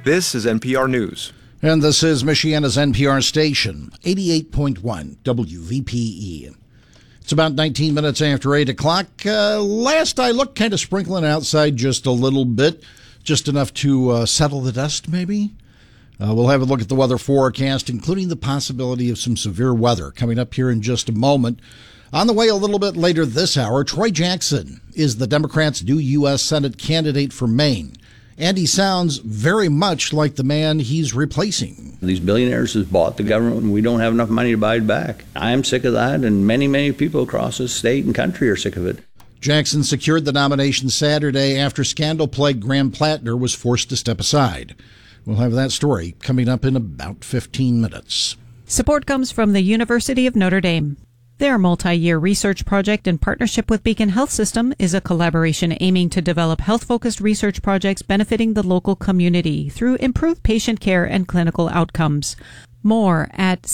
This is NPR News. And this is Michiana's NPR station, 88.1 WVPE. It's about 19 minutes after 8 o'clock. Last I looked, kind of sprinkling outside just a little bit, just enough to settle the dust, maybe. We'll have a look at the weather forecast, including the possibility of some severe weather coming up here in just a moment. On the way a little bit later this hour, Troy Jackson is the Democrats' new U.S. Senate candidate for Maine. And he sounds very much like the man he's replacing. These billionaires have bought the government and we don't have enough money to buy it back. I am sick of that, and many, many people across the state and country are sick of it. Jackson secured the nomination Saturday after scandal-plagued Graham Plattner was forced to step aside. We'll have that story coming up in about 15 minutes. Support comes from the University of Notre Dame. Their multi-year research project in partnership with Beacon Health System is a collaboration aiming to develop health-focused research projects benefiting the local community through improved patient care and clinical outcomes. More at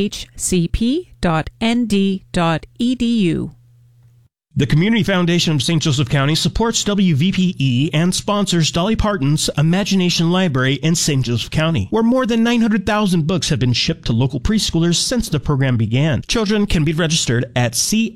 chcp.nd.edu. The Community Foundation of St. Joseph County supports WVPE and sponsors Dolly Parton's Imagination Library in St. Joseph County, where more than 900,000 books have been shipped to local preschoolers since the program began. Children can be registered at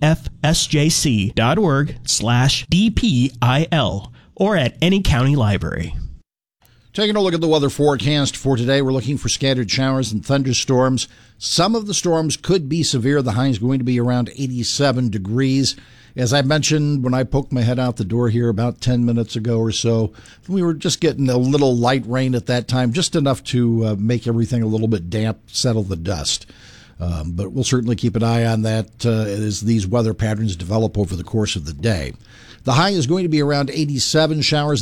cfsjc.org/DPIL or at any county library. Taking a look at the weather forecast for today, we're looking for scattered showers and thunderstorms. Some of the storms could be severe. The high is going to be around 87 degrees. As I mentioned when I poked my head out the door here about 10 minutes ago or so, we were just getting a little light rain at that time, just enough to make everything a little bit damp, settle the dust. But we'll certainly keep an eye on that as these weather patterns develop over the course of the day. The high is going to be around 87, showers